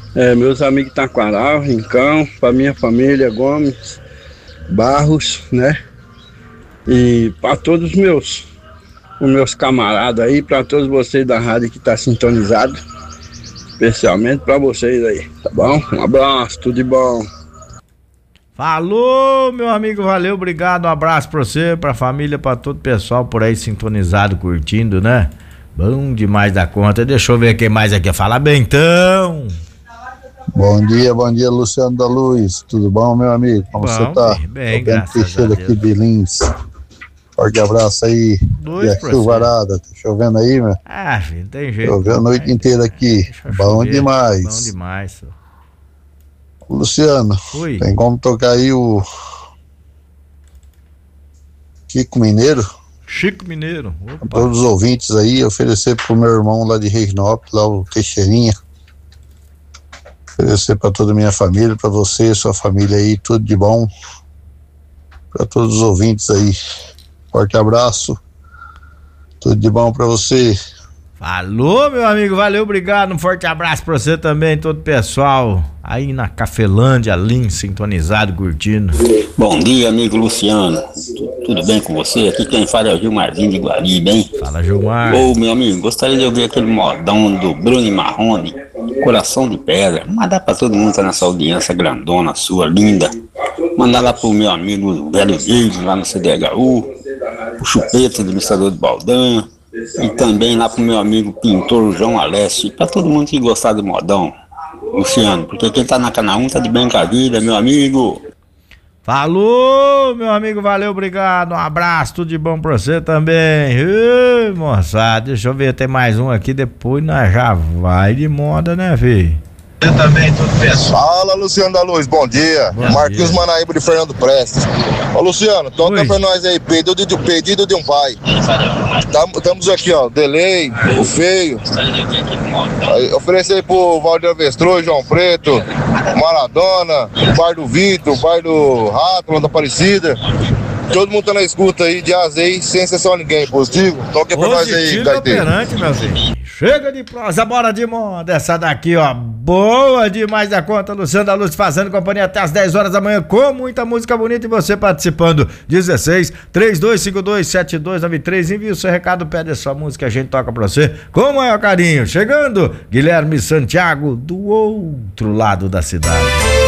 Meus amigos Taquaral, Rincão, para minha família Gomes, Barros, né? E para todos os meus camaradas aí, para todos vocês da rádio que tá sintonizado, especialmente para vocês aí, tá bom? Um abraço, tudo de bom. Falou, meu amigo, valeu, obrigado, um abraço pra você, pra família, pra todo o pessoal por aí sintonizado, curtindo, né? Bom demais da conta. Deixa eu ver quem mais aqui. Fala bem, então. Bom dia, Luciano da Luz. Tudo bom, meu amigo? Como você tá? Bem, graças Teixeira a Deus. aqui de Lins. Forte abraço aí. E a chuvarada, tá chovendo aí, meu? Filho, não tem jeito. Choveu a noite inteira aqui. Bom demais. Bom demais, senhor. Luciano, Oi. tem como tocar aí o Chico Mineiro? Chico Mineiro. Opa. Todos os ouvintes aí, oferecer pro meu irmão lá de Reginópolis, lá o Teixeirinha. Oferecer pra toda a minha família, pra você, sua família aí, tudo de bom. Pra todos os ouvintes aí. Forte abraço. Tudo de bom pra você. Falou, meu amigo, valeu, obrigado, um forte abraço pra você também, todo o pessoal aí na Cafelândia, Lins, sintonizado, curtindo. Bom dia, amigo Luciano, tudo bem com você? Aqui quem fala é o Gilmarzinho de Guariba, hein? Fala, Gilmar. Ô, meu amigo, gostaria de ouvir aquele modão do Bruno e Marrone, Coração de Pedra. Mandar pra todo mundo que tá nessa audiência grandona sua, linda. Mandar lá pro meu amigo Velho David, lá no CDHU, o Chupeta, administrador de Baldan. E também lá pro meu amigo pintor João Alessio, pra todo mundo que gostar do modão, Luciano, porque quem tá na Canaã tá de bem com a vida, meu amigo. Falou, meu amigo, valeu, obrigado, um abraço, tudo de bom pra você também. Ei, moçada, deixa eu ver, tem mais um aqui, depois nós já vai de moda, né, filho? Eu também, tudo pessoal. Fala, Luciano da Luz, bom dia. Marquinhos Manaíba de Fernando Prestes. Ô, Luciano, toca pra nós aí, pedido de um pai. Estamos aqui, ó, Delay, o Feio. Aí, oferecer aí pro Valdir Avestruz, João Preto, Maradona, o bar do Vitor, o bar do Rato, lá da Aparecida. Todo mundo tá na escuta aí, de asa aí, sem exceção a ninguém, positivo? Toca pra nós aí, Gaiteiro. Meu filho. Chega de prosa, bora de moda. Essa daqui, ó, boa demais da conta. Luciano da Luz fazendo companhia até as 10 horas da manhã com muita música bonita e você participando. 16-3252-7293. Envia o seu recado, pede a sua música, a gente toca pra você com o maior carinho. Chegando, Guilherme Santiago, do outro lado da cidade.